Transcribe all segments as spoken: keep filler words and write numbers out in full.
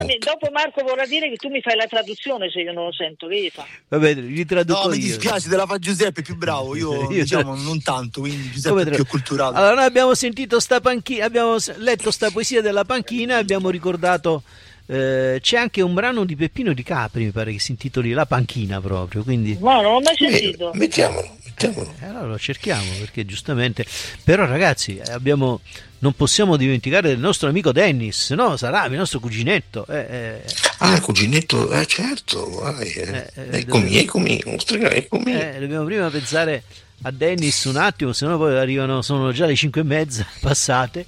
mi, dopo Marco vorrà dire che tu mi fai la traduzione se io non lo sento, che gli fa? Vabbè, li traduco no, io. mi dispiace, te la fa Giuseppe, più bravo. Io, io diciamo tra... non tanto, quindi Giuseppe è più culturato. Allora, noi abbiamo sentito sta panchina, abbiamo letto sta poesia della panchina, abbiamo ricordato. Eh, c'è anche un brano di Peppino Di Capri, mi pare che si intitoli La panchina proprio, quindi no, non l'ho mai sentito. Eh, mettiamolo, mettiamolo. Eh, allora lo cerchiamo, perché giustamente però ragazzi abbiamo, non possiamo dimenticare del nostro amico Dennis, no? Sarà il nostro cuginetto eh, eh. ah il cuginetto, eh certo, vai, eh. Eh, eccomi, eccomi, eccomi. Eh, dobbiamo prima pensare a Dennis un attimo, se no poi arrivano, sono già le cinque e mezza passate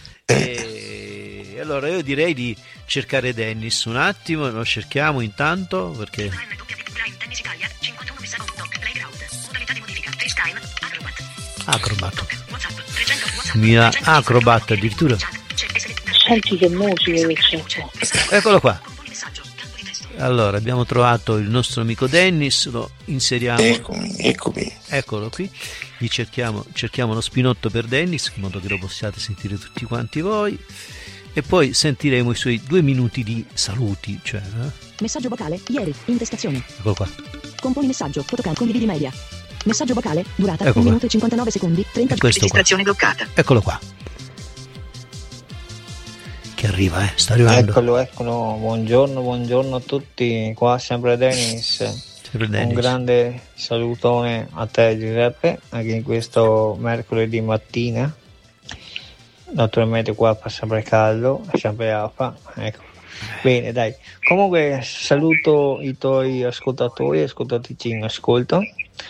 e allora io direi di cercare Dennis un attimo, lo cerchiamo intanto perché Acrobat mia Acrobat addirittura. Senti che musica che c'è. Eccolo qua. Allora abbiamo trovato il nostro amico Dennis, lo inseriamo. Eccomi, eccomi. Eccolo qui. Gli cerchiamo, cerchiamo lo spinotto per Dennis in modo che lo possiate sentire tutti quanti voi. E poi sentiremo i suoi due minuti di saluti, cioè, eh? Messaggio vocale, ieri, intestazione. Eccolo qua. Componi messaggio, fotocamera, condividi media. Messaggio vocale, durata ecco un qua. minuto e cinquantanove secondi, trenta registrazione bloccata. Eccolo qua. Che arriva, eh, sta arrivando. Eccolo, eccolo. Buongiorno, buongiorno a tutti. Qua sempre Dennis. Sempre Dennis. Un grande salutone a te Giuseppe, anche in questo mercoledì mattina. Naturalmente qua fa sempre caldo, sempre afa, ecco. Bene, dai. Comunque saluto i tuoi ascoltatori, ascoltatrici in ascolto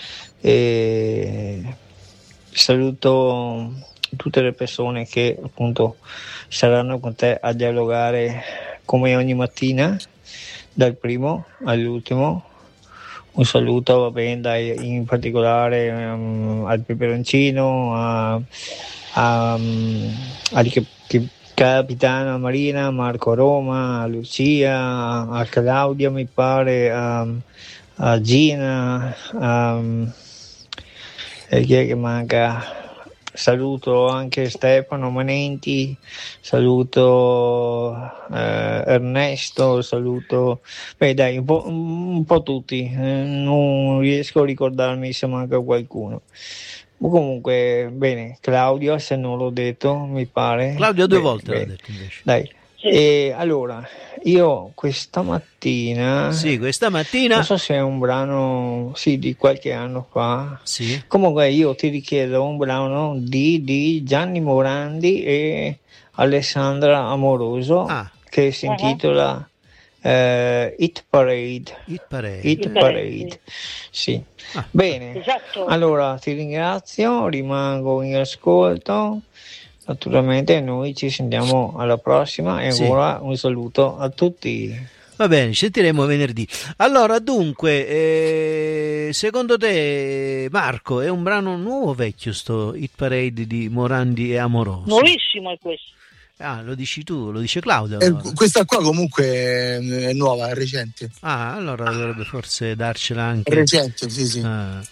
e saluto tutte le persone che appunto saranno con te a dialogare come ogni mattina, dal primo all'ultimo. Un saluto, va bene, dai, in particolare um, al Peperoncino, a a, a Capitana Marina, Marco Roma, a Lucia, a Claudia mi pare, a, a Gina, a, e chi è che manca? Saluto anche Stefano Manenti, saluto eh, Ernesto, saluto beh dai un po', un po' tutti, eh, non riesco a ricordarmi se manca qualcuno. Comunque, bene, Claudio, se non l'ho detto, mi pare. Claudio due beh, volte beh, l'ha detto invece. Dai. E allora, io questa mattina. Sì, questa mattina. Non so se è un brano, sì, di qualche anno fa. Sì. Comunque, io ti richiedo un brano di, di Gianni Morandi e Alessandra Amoroso, ah. che si intitola uh, Hit Parade. Hit Parade. Hit Parade. Sì. Ah. Bene, esatto. Allora ti ringrazio, rimango in ascolto, naturalmente noi ci sentiamo alla prossima e sì. Ancora un saluto a tutti. Va bene, ci sentiremo venerdì. Allora dunque, eh, secondo te Marco è un brano nuovo o vecchio sto Hit Parade di Morandi e Amoroso? Nuovissimo è questo. Ah, lo dici tu, lo dice Claudio allora. eh, Questa qua comunque è nuova, è recente. Ah, allora dovrebbe forse darcela anche. È recente, sì sì. Ah.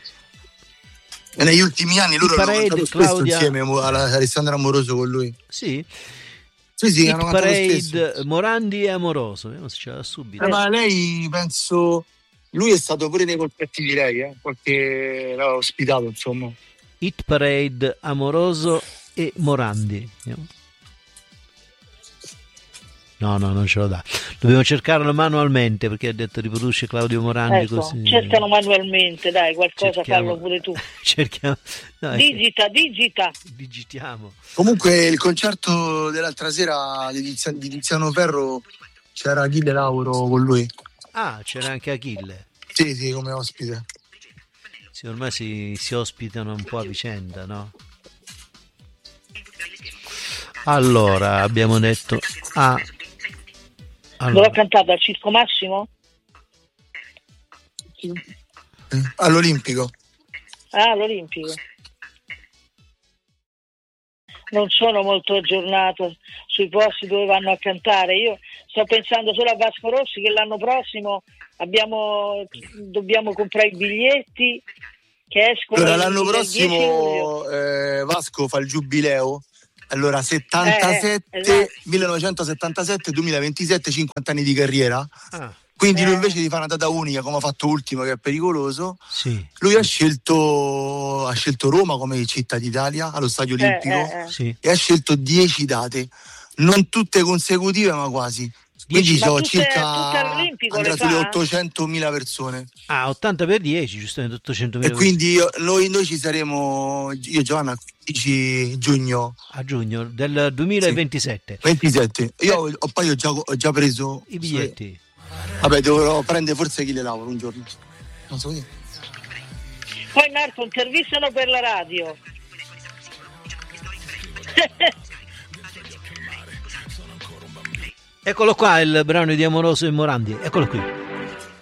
E negli ultimi anni loro Parade, hanno cantato Claudia... insieme a Alessandro Amoroso con lui. Sì. Sì, sì, Hit hanno cantato Parade, Morandi e Amoroso. Vediamo se ce l'ha subito. Eh, ma lei penso lui è stato pure nei colpetti di lei, eh? Qualche l'ha ospitato, insomma. Hit Parade, Amoroso e Morandi. Vediamo. No, no, non ce lo dà. Dobbiamo cercarlo manualmente perché ha detto riproduce Claudio Morandi. Ecco, così. cercano manualmente, dai, qualcosa cerchiamo, fallo pure tu. Cerchiamo. No, digita, digita. Digitiamo. Comunque il concerto dell'altra sera di Tiziano, di Tiziano Ferro c'era Achille Lauro con lui. Ah, c'era anche Achille. Sì, sì, come ospite. Sì, ormai si, si ospitano un po' a vicenda, no? Allora, abbiamo detto... Ah, allora. L'ho cantata al Circo Massimo? All'Olimpico. Ah, all'Olimpico. Non sono molto aggiornato sui posti dove vanno a cantare. Io sto pensando solo a Vasco Rossi che l'anno prossimo abbiamo, dobbiamo comprare i biglietti che escono. Allora, l'anno prossimo eh, Vasco fa il giubileo allora settantasette, Eh, esatto. millenovecentosettantasette duemilaventisette, cinquanta anni di carriera. Ah. Quindi Eh. lui invece di fare una data unica come ha fatto ultimo, che è pericoloso, Sì, lui ha scelto ha scelto Roma come città d'Italia allo Stadio Eh, Olimpico eh, eh. sì. e ha scelto dieci date, non tutte consecutive ma quasi. Quindi dieci? Ma so tutte- circa tutte all'Olimpico andrà le sulle fa? ottocentomila persone. Ah, ottanta per dieci, giustamente ottocentomila E quindi io- noi, noi ci saremo, io e Giovanna, quindici giugno a giugno del duemilaventisette. ventisette. Io ho, ho- poi ho già, ho già preso I biglietti. Vabbè, dovrò prendere forse Achille Lauro un giorno. Non so che. Poi Marco, intervistano per la radio. Eccolo qua il brano di Amoroso e Morandi, eccolo qui.